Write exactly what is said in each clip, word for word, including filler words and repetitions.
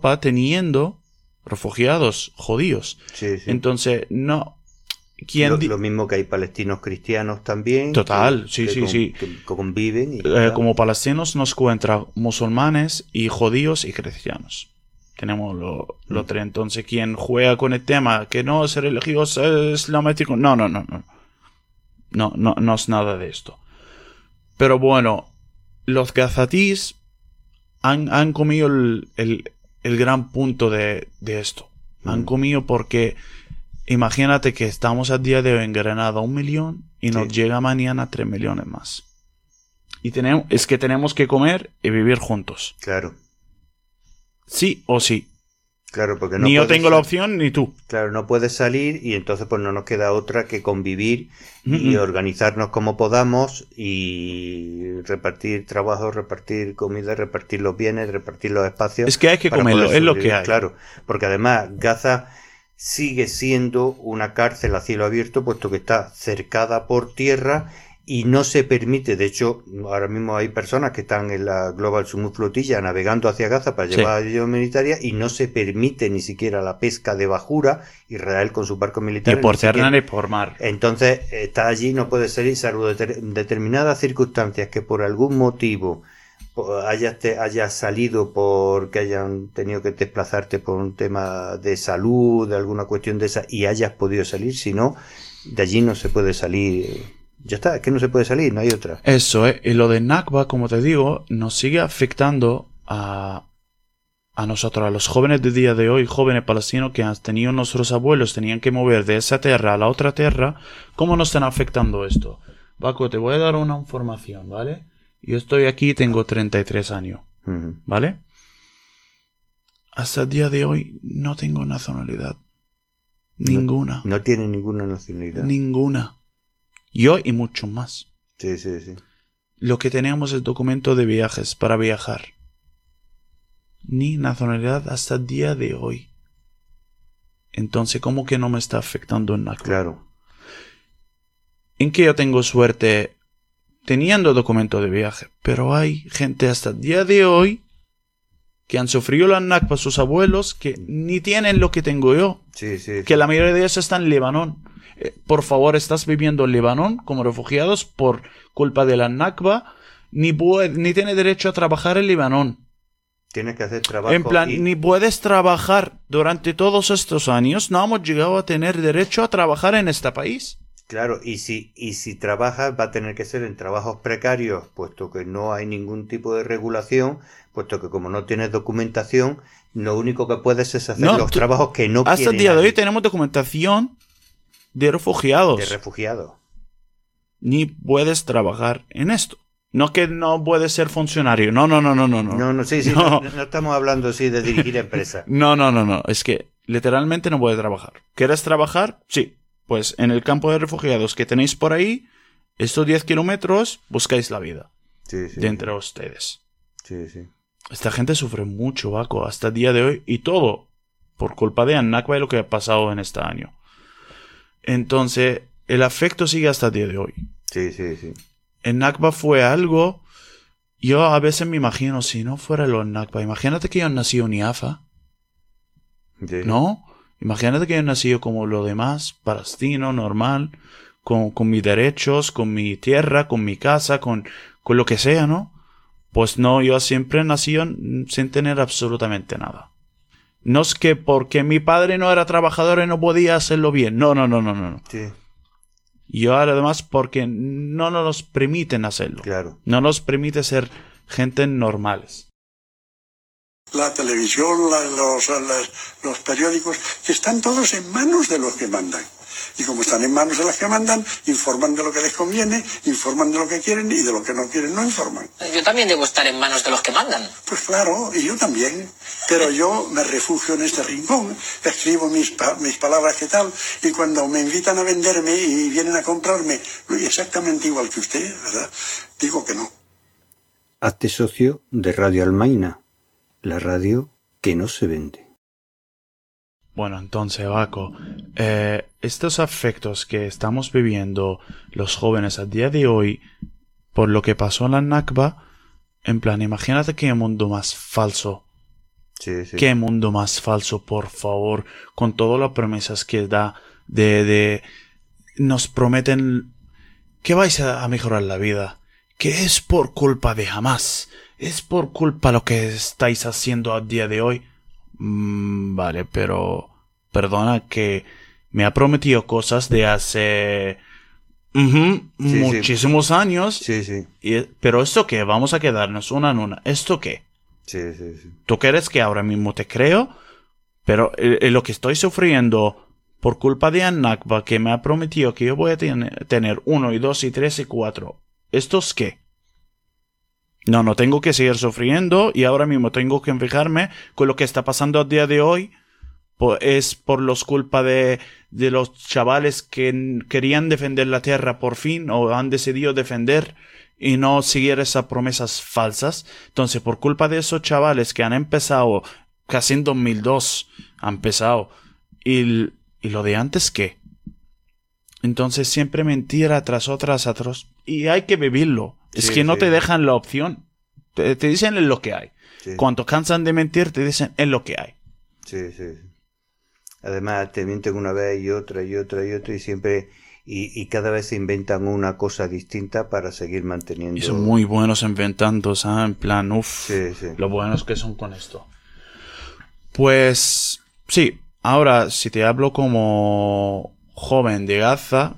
Europa teniendo refugiados judíos. Sí, sí. Entonces, no... Lo, lo mismo que hay palestinos cristianos también. Total, que, sí, que sí, con, sí. Que conviven. Y eh, como palestinos nos encuentran musulmanes y judíos y cristianos. Tenemos lo, lo Mm. tres. Entonces, quien juega con el tema que no es religioso, es islámico. No, no, no, no. No, no, no es nada de esto. Pero bueno, los gazatíes han, han comido el, el, el gran punto de, de esto. Mm. Han comido porque... Imagínate que estamos a día de hoy en Granada un millón y nos sí. llega mañana tres millones más. Y tenemos, es que tenemos que comer y vivir juntos. Claro. Sí o sí. Claro, porque no ni yo tengo sal- la opción ni tú. Claro, no puedes salir y entonces pues no nos queda otra que convivir y Mm-mm. organizarnos como podamos y repartir trabajo, repartir comida, repartir los bienes, repartir los espacios. Es que hay que para comerlo, poder es lo sobrevivir. que hay. Claro, porque además Gaza sigue siendo una cárcel a cielo abierto, puesto que está cercada por tierra y no se permite. De hecho, ahora mismo hay personas que están en la Global Summit Flotilla navegando hacia Gaza para llevar Sí. ayuda humanitaria y no se permite ni siquiera la pesca de bajura. Israel con sus barcos Ni militares. por ni siquiera- tierra ni por mar. Entonces, está allí, no puede salir, salvo deter- determinadas circunstancias que por algún motivo po- hayas, te, hayas salido porque hayan tenido que desplazarte por un tema de salud, de alguna cuestión de esa, y hayas podido salir. Si no, de allí no se puede salir. Ya está, es que no se puede salir, no hay otra. Eso, eh. Y lo de Nakba, como te digo, nos sigue afectando a, a nosotros, a los jóvenes de día de hoy, jóvenes palestinos que han tenido nuestros abuelos, tenían que mover de esa tierra a la otra tierra. ¿Cómo nos están afectando esto? Baco, te voy a dar una información, ¿vale? Yo estoy aquí, tengo treinta y tres años, Ujú. ¿vale? Hasta el día de hoy no tengo nacionalidad. Ninguna. No tiene ninguna nacionalidad. Ninguna. Yo y mucho más. Sí, sí, sí. Lo que tenemos es documento de viajes para viajar. Ni nacionalidad hasta el día de hoy. Entonces, ¿cómo que no me está afectando en Nakba? Claro. En que yo tengo suerte teniendo documento de viaje, pero hay gente hasta el día de hoy que han sufrido la Nakba, sus abuelos, que ni tienen lo que tengo yo. Sí, sí. Que la mayoría de ellos están en Líbano. Eh, por favor, estás viviendo en Líbano como refugiados por culpa de la Nakba, ni, puede, ni tienes derecho a trabajar en Líbano. Tienes que hacer trabajo. En plan, y- ni puedes trabajar. Durante todos estos años no hemos llegado a tener derecho a trabajar en este país. Claro, y si, y si trabajas va a tener que ser en trabajos precarios, puesto que no hay ningún tipo de regulación, puesto que como no tienes documentación, lo único que puedes es hacer No, los tú- trabajos que no Hasta el quieren día de nadie, hoy tenemos documentación de refugiados. de refugiados. Ni puedes trabajar en esto. No que no puedes ser funcionario. No, no, no, no, no. No, No, no, sí, sí, No. no, no estamos hablando así de dirigir empresas. no, no, no, no. Es que literalmente no puedes trabajar. ¿Quieres trabajar? Sí. Pues en el campo de refugiados que tenéis por ahí, estos diez kilómetros, buscáis la vida Sí, sí. de entre ustedes. Sí, sí. Esta gente sufre mucho, Baco, hasta el día de hoy. Y todo por culpa de Nakba y lo que ha pasado en este año. Entonces, el afecto sigue hasta el día de hoy. Sí, sí, sí. En Nakba fue algo... Yo a veces me imagino, si no fuera lo Nakba, imagínate que yo nací en IAFA, Sí. ¿no? Imagínate que yo nací como lo demás, palestino, normal, con, con mis derechos, con mi tierra, con mi casa, con, con lo que sea, ¿no? Pues no, yo siempre nací en- sin tener absolutamente nada. No es que porque mi padre no era trabajador y no podía hacerlo bien. No, no, no, no, no. no. Sí, Y ahora además porque no nos permiten hacerlo. claro. No nos permite ser gente normales. La televisión, la- los, las- los periódicos, que están todos en manos de los que mandan. Y como están en manos de los que mandan, informan de lo que les conviene, informan de lo que quieren y de lo que no quieren no informan. Yo también debo estar en manos de los que mandan. Pues claro, y yo también. Pero yo me refugio en este rincón, escribo mis, pa- mis palabras que tal, y cuando me invitan a venderme y vienen a comprarme, exactamente igual que usted, ¿verdad? Digo que no. Hazte socio de Radio Almaina, la radio que no se vende. Bueno, entonces, Baco, eh, estos afectos que estamos viviendo los jóvenes a día de hoy por lo que pasó en la Nakba, en plan, imagínate que hay un mundo más falso Sí, sí. Qué mundo más falso, por favor, con todas las promesas que da de, de nos prometen que vais a, a mejorar la vida, que es por culpa de Hamas, es por culpa lo que estáis haciendo a día de hoy. Mm, vale, pero perdona que me ha prometido cosas de hace uh-huh, sí, muchísimos sí. años. Sí, sí. Y, pero ¿esto qué? Vamos a quedarnos una en una. ¿Esto qué? Sí, sí, sí. ¿Tú quieres que ahora mismo te creo? Pero eh, eh, lo que estoy sufriendo por culpa de An-Nakba, que me ha prometido que yo voy a ten- tener uno y dos y tres y cuatro. ¿Estos qué? No, no tengo que seguir sufriendo y ahora mismo tengo que fijarme con lo que está pasando a día de hoy. Po- es por los culpa de, de los chavales que n- querían defender la tierra por fin o han decidido defender y no seguir esas promesas falsas. Entonces, por culpa de esos chavales que han empezado casi en dos mil dos, han empezado. ¿Y, y lo de antes qué? Entonces, siempre mentira tras otras atroz. Y hay que vivirlo. Es Sí, que no sí. te dejan la opción. Te, te dicen es lo que hay. Sí. Cuando cansan de mentir, te dicen es lo que hay. Sí, sí, sí. Además, te mienten una vez y otra y otra y otra y siempre... Y, y cada vez se inventan una cosa distinta para seguir manteniendo... Y son muy buenos inventando, ¿sabes? En plan, uff, Sí, sí. lo buenos que son con esto. Pues, sí, ahora, si te hablo como joven de Gaza,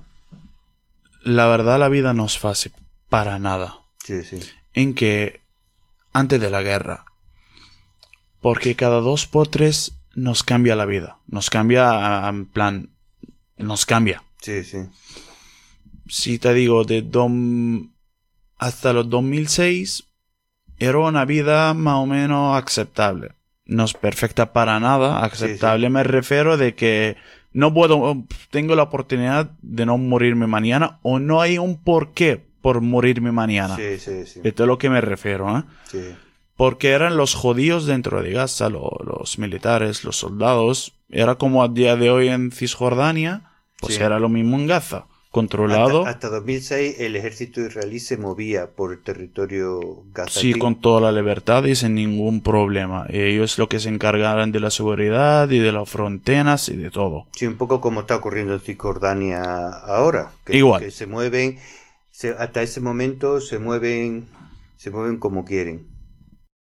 la verdad la vida no es fácil, para nada. Sí, sí. En que, antes de la guerra, porque cada dos por tres nos cambia la vida, nos cambia, en plan, nos cambia. Sí, sí. Si te digo, de dom... hasta los dos mil seis era una vida más o menos aceptable. No es perfecta para nada. Aceptable Sí, sí. me refiero de que no puedo, tengo la oportunidad de no morirme mañana o no hay un porqué por morirme mañana. Sí, sí, sí. Esto es lo que me refiero, ¿eh? Sí. Porque eran los judíos dentro de Gaza, lo- los militares, los soldados. Era como a día de hoy en Cisjordania, pues Sí. era lo mismo en Gaza. Controlado. Hasta, hasta dos mil seis el ejército israelí se movía por el territorio gazatí. Sí, con toda la libertad y sin ningún problema. Y ellos lo que se encargaran de la seguridad y de las fronteras y de todo. Sí, un poco como está ocurriendo en Cisjordania ahora. Que, Igual. Que se mueven, se- hasta ese momento se mueven, se mueven como quieren.